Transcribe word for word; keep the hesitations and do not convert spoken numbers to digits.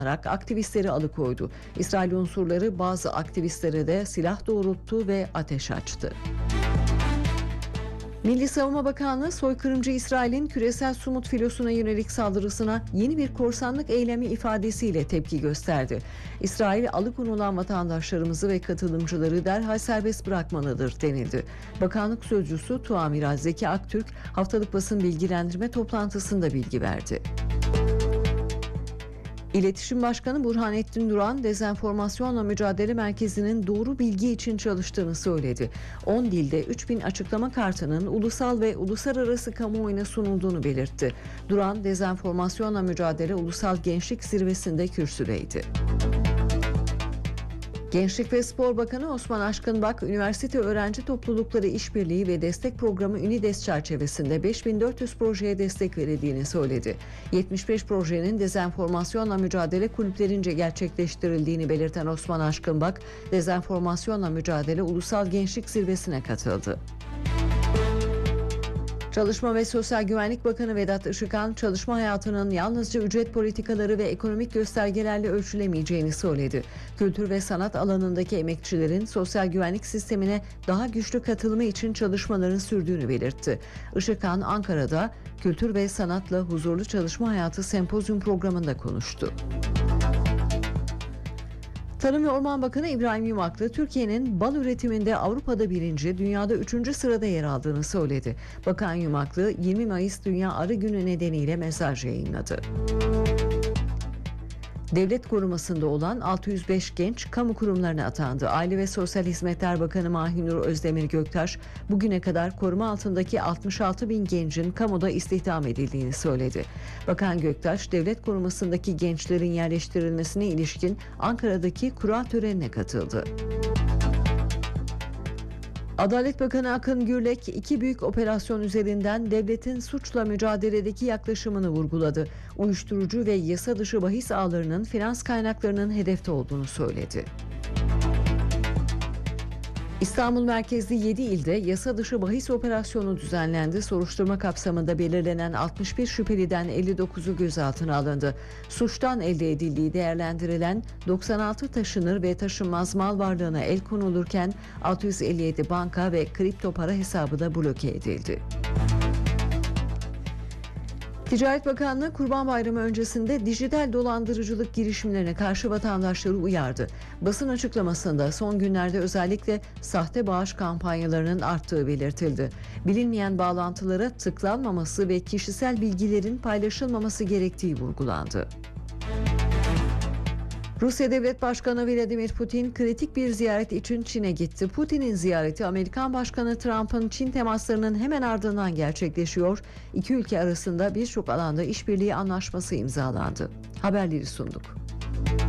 olarak aktivistleri alıkoydu. İsrail unsurları bazı aktivistlere de silah doğrulttu ve ateş açtı. Milli Savunma Bakanlığı, soykırımcı İsrail'in küresel Sumut filosuna yönelik saldırısına yeni bir korsanlık eylemi ifadesiyle tepki gösterdi. İsrail, alıkonulan vatandaşlarımızı ve katılımcıları derhal serbest bırakmalıdır denildi. Bakanlık sözcüsü Tuamiral Zeki Aktürk, haftalık basın bilgilendirme toplantısında bilgi verdi. İletişim Başkanı Burhanettin Duran, Dezenformasyonla Mücadele Merkezi'nin doğru bilgi için çalıştığını söyledi. on dilde üç bin açıklama kartının ulusal ve uluslararası kamuoyuna sunulduğunu belirtti. Duran, Dezenformasyonla Mücadele Ulusal Gençlik Zirvesi'nde kürsüdeydi. Gençlik ve Spor Bakanı Osman Aşkınbak, üniversite öğrenci toplulukları işbirliği ve destek programı Ünides çerçevesinde beş bin dört yüz projeye destek verildiğini söyledi. yetmiş beş projenin dezenformasyonla mücadele kulüplerince gerçekleştirildiğini belirten Osman Aşkınbak, Dezenformasyonla Mücadele Ulusal Gençlik Zirvesi'ne katıldı. Çalışma ve Sosyal Güvenlik Bakanı Vedat Işıkhan, çalışma hayatının yalnızca ücret politikaları ve ekonomik göstergelerle ölçülemeyeceğini söyledi. Kültür ve sanat alanındaki emekçilerin sosyal güvenlik sistemine daha güçlü katılımı için çalışmaların sürdüğünü belirtti. Işıkhan, Ankara'da Kültür ve Sanatla Huzurlu Çalışma Hayatı Sempozyum programında konuştu. Tarım ve Orman Bakanı İbrahim Yumaklı, Türkiye'nin bal üretiminde Avrupa'da birinci, dünyada üçüncü sırada yer aldığını söyledi. Bakan Yumaklı, yirmi Mayıs Dünya Arı Günü nedeniyle mesaj yayınladı. Devlet korumasında olan altı yüz beş genç kamu kurumlarına atandı. Aile ve Sosyal Hizmetler Bakanı Mahinur Özdemir Göktaş, bugüne kadar koruma altındaki altmış altı bin gencin kamuda istihdam edildiğini söyledi. Bakan Göktaş, devlet korumasındaki gençlerin yerleştirilmesine ilişkin Ankara'daki kura törenine katıldı. Adalet Bakanı Akın Gürlek, iki büyük operasyon üzerinden devletin suçla mücadeledeki yaklaşımını vurguladı. Uyuşturucu ve yasa dışı bahis ağlarının finans kaynaklarının hedefte olduğunu söyledi. İstanbul merkezli yedi ilde yasa dışı bahis operasyonu düzenlendi. Soruşturma kapsamında belirlenen altmış bir şüpheliden elli dokuzu gözaltına alındı. Suçtan elde edildiği değerlendirilen doksan altı taşınır ve taşınmaz mal varlığına el konulurken altı yüz elli yedi banka ve kripto para hesabı da bloke edildi. Ticaret Bakanlığı, Kurban Bayramı öncesinde dijital dolandırıcılık girişimlerine karşı vatandaşları uyardı. Basın açıklamasında son günlerde özellikle sahte bağış kampanyalarının arttığı belirtildi. Bilinmeyen bağlantılara tıklanmaması ve kişisel bilgilerin paylaşılmaması gerektiği vurgulandı. Rusya Devlet Başkanı Vladimir Putin kritik bir ziyaret için Çin'e gitti. Putin'in ziyareti Amerikan Başkanı Trump'ın Çin temaslarının hemen ardından gerçekleşiyor. İki ülke arasında birçok alanda işbirliği anlaşması imzalandı. Haberleri sunduk.